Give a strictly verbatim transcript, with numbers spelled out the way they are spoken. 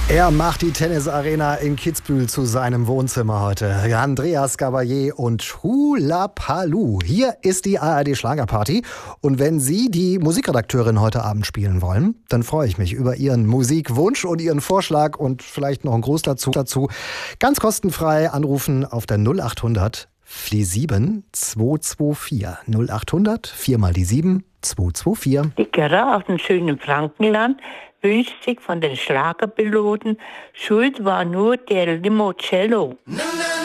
Er macht die Tennisarena in Kitzbühel zu seinem Wohnzimmer heute. Andreas Gabalier und Hula Palu. Hier ist die A R D-Schlagerparty. Und wenn Sie die Musikredakteurin heute Abend spielen wollen, dann freue ich mich über Ihren Musikwunsch und Ihren Vorschlag und vielleicht noch einen Gruß dazu. dazu. Ganz kostenfrei anrufen auf der null acht hundert vier sieben zwei zwei vier. null acht hundert vier mal die sieben zwei zwei vier. Die Gerda aus dem schönen Frankenland wünscht sich von den Schlagerpiloten, schuld war nur der Limoncello.